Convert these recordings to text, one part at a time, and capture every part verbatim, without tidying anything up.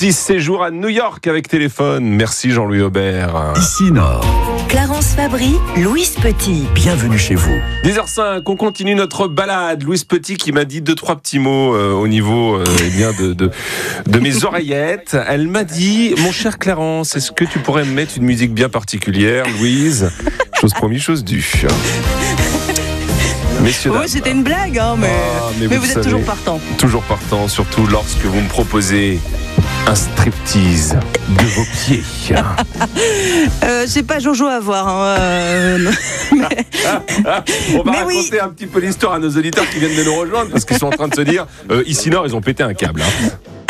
Petit séjour à New York avec téléphone. Merci Jean-Louis Aubert. Ici Nord. Clarence Fabry, Louise Petit. Bienvenue chez vous. dix heures cinq, on continue notre balade. Louise Petit qui m'a dit deux, trois petits mots euh, au niveau euh, eh bien de, de, de mes oreillettes. Elle m'a dit, mon cher Clarence, est-ce que tu pourrais me mettre une musique bien particulière, Louise? Chose promise, chose due. Messieurs, oui, c'était une blague, hein, mais, ah, mais, mais vous, vous êtes savez, toujours partant. Toujours partant, surtout lorsque vous me proposez un striptease de vos pieds. euh, c'est pas Jojo à voir. Hein, euh, mais... On va mais raconter oui. un petit peu l'histoire à nos auditeurs qui viennent de nous rejoindre parce qu'ils sont en train de se dire euh, ici Nord, ils ont pété un câble. Hein.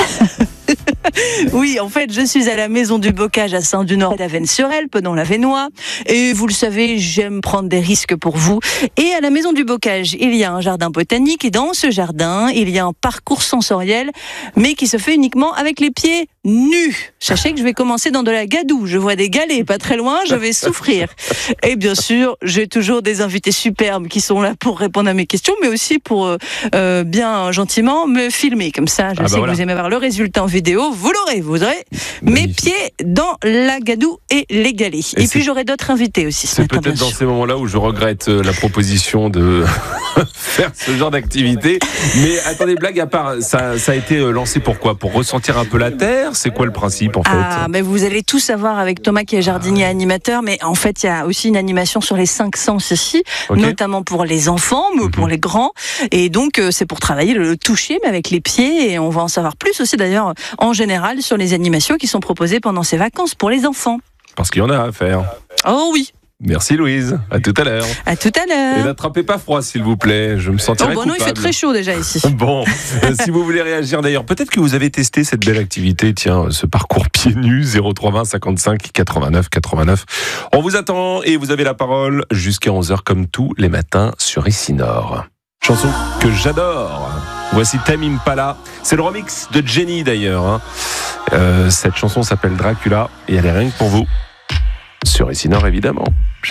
Oui, en fait, je suis à la maison du bocage à Saint-du-Nord d'Avesnes-sur-Helpe, dans l'Avesnois. Et vous le savez, j'aime prendre des risques pour vous. Et à la maison du bocage, il y a un jardin botanique. Et dans ce jardin, il y a un parcours sensoriel, mais qui se fait uniquement avec les pieds nus. Sachez que je vais commencer dans de la gadoue. Je vois des galets pas très loin, je vais souffrir. Et bien sûr, j'ai toujours des invités superbes qui sont là pour répondre à mes questions, mais aussi pour euh, euh, bien gentiment me filmer. Comme ça, je Ah bah sais voilà. que vous aimez voir le résultat en vidéo. Vous l'aurez, vous aurez mes pieds dans la gadoue et les galets. Et Et, puis j'aurai d'autres invités aussi ce C'est matin, peut-être bien dans sûr. ces moments-là où je regrette euh, la proposition de faire ce genre d'activité. Mais attendez, blague à part, ça, ça a été euh, lancé pour quoi? Pour ressentir un peu la terre? C'est quoi le principe en fait? Ah, mais vous allez tout savoir avec Thomas qui est jardinier animateur, mais en fait il y a aussi une animation sur les cinq sens ici, Ok. notamment pour les enfants, mais pour les grands, et donc euh, c'est pour travailler le toucher, mais avec les pieds, et on va en savoir plus aussi d'ailleurs en général sur les animations qui sont proposées pendant ces vacances pour les enfants. Parce qu'il y en a à faire. Oh oui, Merci Louise, à tout à l'heure. à tout à Et l'heure. n'attrapez pas froid s'il vous plaît, je me Oh sentirai bon, non, il fait coupable. très chaud déjà ici. Bon, euh, si vous voulez réagir d'ailleurs, peut-être que vous avez testé cette belle activité, tiens, ce parcours pieds nus, zéro trois vingt cinquante-cinq quatre-vingt-neuf quatre-vingt-neuf. On vous attend et vous avez la parole jusqu'à onze heures comme tous les matins sur Ici Nord. Chanson que j'adore. Voici Tame Impala. C'est le remix de Jenny d'ailleurs. Hein. Euh, cette chanson s'appelle Dracula et elle est rien que pour vous. Sur Ici Nord évidemment.